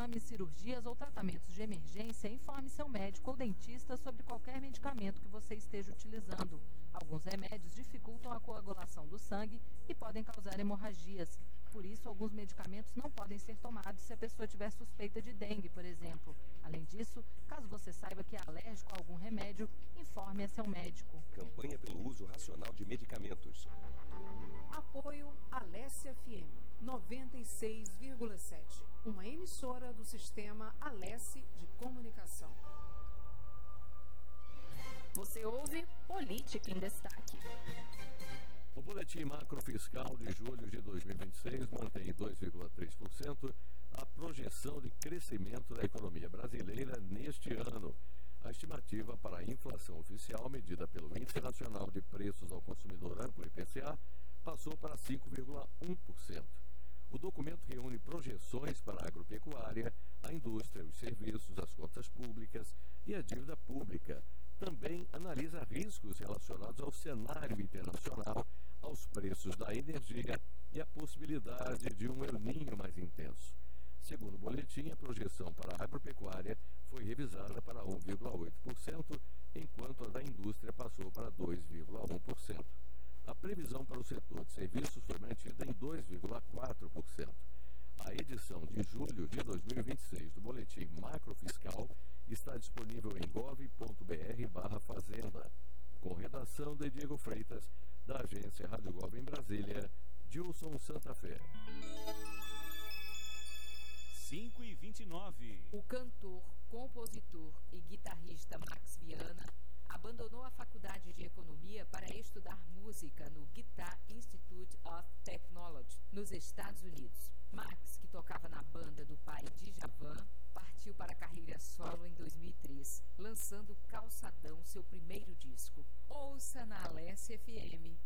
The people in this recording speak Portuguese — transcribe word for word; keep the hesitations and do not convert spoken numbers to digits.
exames, cirurgias ou tratamentos de emergência, informe seu médico ou dentista sobre qualquer medicamento que você esteja utilizando. Alguns remédios dificultam a coagulação do sangue e podem causar hemorragias. Por isso, alguns medicamentos não podem ser tomados se a pessoa tiver suspeita de dengue, por exemplo. Além disso, caso você saiba que é alérgico a algum remédio, informe a seu médico. Campanha pelo uso racional de medicamentos. Apoio Alesse F M noventa e seis vírgula sete, uma emissora do sistema Alesse de Comunicação. Você ouve Política em Destaque. O boletim macrofiscal de julho de dois mil e vinte e seis mantém dois vírgula três por cento a projeção de crescimento da economia brasileira neste ano. A estimativa para a inflação oficial, medida pelo Índice Nacional de Preços ao Consumidor Amplo, I P C A, passou para cinco vírgula um por cento. O documento reúne projeções para a agropecuária, a indústria, os serviços, as contas públicas e a dívida pública. Também analisa riscos relacionados ao cenário internacional, aos preços da energia e a possibilidade de um El Niño mais intenso. Segundo o boletim, a projeção para a agropecuária foi revisada para um vírgula oito por cento, enquanto a da indústria passou para dois vírgula um por cento. A previsão para o setor de serviços foi mantida em dois vírgula quatro por cento. A edição de julho de dois mil e vinte e seis do Boletim Macrofiscal está disponível em gov ponto br barra Fazenda, com redação de Diego Freitas, da agência Rádio Gov em Brasília, Dilson Santa Fé. cinco e vinte e nove. O cantor, compositor e guitarrista Max Viana abandonou a faculdade de economia para estudar música no Guitar Institute of Technology, nos Estados Unidos. Max, que tocava na banda do pai Djavan, partiu para a carreira solo em dois mil e três, lançando Calçadão, seu primeiro disco. Ouça na Alesse F M